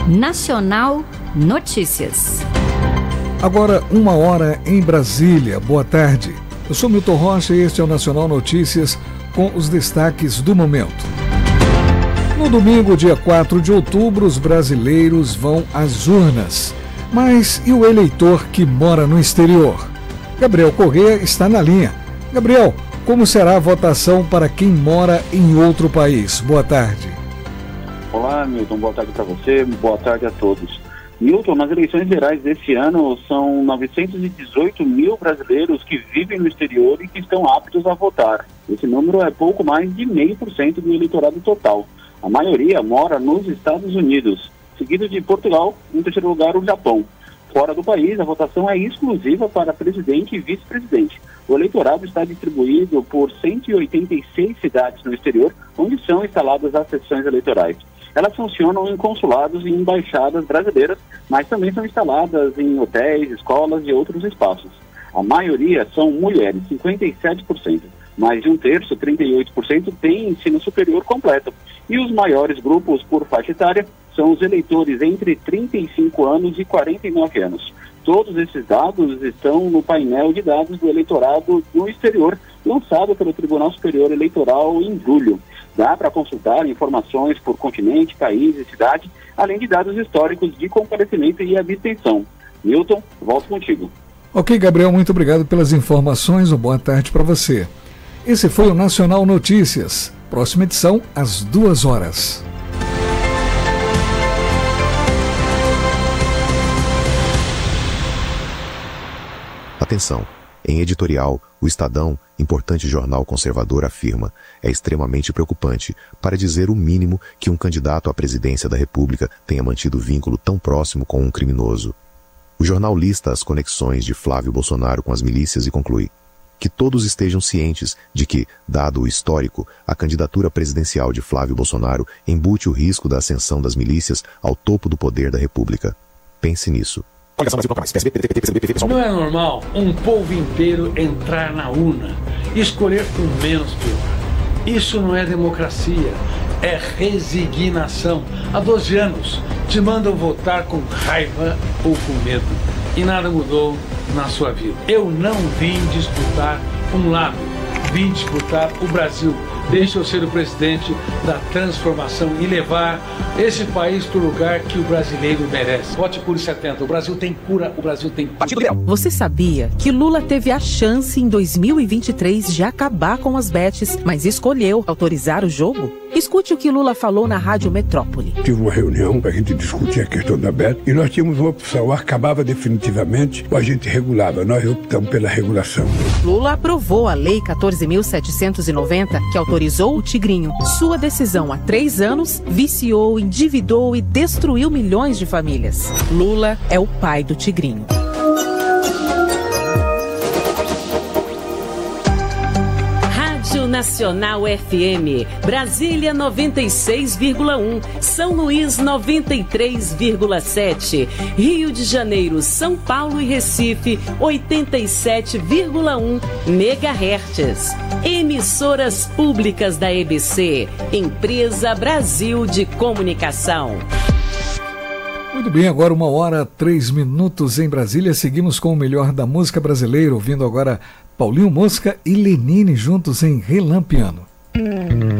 Nacional Notícias. Agora 1h em Brasília. Boa tarde. Eu sou Milton Rocha e este é o Nacional Notícias com os destaques do momento. No domingo, dia 4 de outubro, os brasileiros vão às urnas. Mas e o eleitor que mora no exterior? Gabriel Corrêa está na linha. Gabriel, como será a votação para quem mora em outro país? Boa tarde. Olá, Milton. Boa tarde para você. Boa tarde a todos. Milton, nas eleições gerais deste ano, são 918 mil brasileiros que vivem no exterior e que estão aptos a votar. Esse número é pouco mais de 0,5% do eleitorado total. A maioria mora nos Estados Unidos, seguido de Portugal, em terceiro lugar o Japão. Fora do país, a votação é exclusiva para presidente e vice-presidente. O eleitorado está distribuído por 186 cidades no exterior, onde são instaladas as seções eleitorais. Elas funcionam em consulados e embaixadas brasileiras, mas também são instaladas em hotéis, escolas e outros espaços. A maioria são mulheres, 57%. Mais de um terço, 38%, tem ensino superior completo. E os maiores grupos por faixa etária são os eleitores entre 35 anos e 49 anos. Todos esses dados estão no painel de dados do eleitorado no exterior, lançado pelo Tribunal Superior Eleitoral em julho. Dá para consultar informações por continente, país e cidade, além de dados históricos de comparecimento e abstenção. Milton, volto contigo. Ok, Gabriel, muito obrigado pelas informações. Uma boa tarde para você. Esse foi o Nacional Notícias. Próxima edição, às 2h. Atenção! Em editorial, o Estadão, importante jornal conservador, afirma: é extremamente preocupante, para dizer o mínimo, que um candidato à presidência da República tenha mantido vínculo tão próximo com um criminoso. O jornal lista as conexões de Flávio Bolsonaro com as milícias e conclui: que todos estejam cientes de que, dado o histórico, a candidatura presidencial de Flávio Bolsonaro embute o risco da ascensão das milícias ao topo do poder da República. Pense nisso. Não é normal um povo inteiro entrar na urna e escolher com menos pior. Isso não é democracia, é resignação. Há 12 anos te mandam votar com raiva ou com medo e nada mudou na sua vida. Eu não vim disputar um lado, vim disputar o Brasil. Deixa eu ser o presidente da transformação e levar esse país para o lugar que o brasileiro merece. Vote Cura 70. O Brasil tem cura, o Brasil tem Partido Liberal. Você sabia que Lula teve a chance em 2023 de acabar com as bets, mas escolheu autorizar o jogo? Escute o que Lula falou na Rádio Metrópole. Tive uma reunião para a gente discutir a questão da bet e nós tínhamos uma opção: acabava definitivamente ou a gente regulava. Nós optamos pela regulação. Lula aprovou a Lei 14.790, que autorizou o Tigrinho. Sua decisão há 3 anos viciou, endividou e destruiu milhões de famílias. Lula é o pai do Tigrinho. Nacional FM, Brasília 96,1, São Luís 93,7, Rio de Janeiro, São Paulo e Recife 87,1 MHz. Emissoras públicas da EBC, Empresa Brasil de Comunicação. Muito bem, agora 1h03 em Brasília. Seguimos com o melhor da música brasileira, ouvindo agora Paulinho Mosca e Lenine juntos em Relampiano.